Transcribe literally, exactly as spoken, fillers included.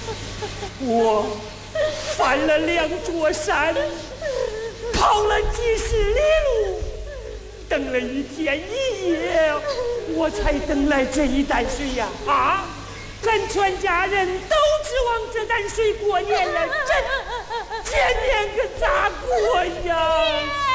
我翻了两座山，跑了几十里路，等了一天一夜，我才等来这一担水呀！啊，咱全家人都指望这担水过年了，这这年可咋过呀？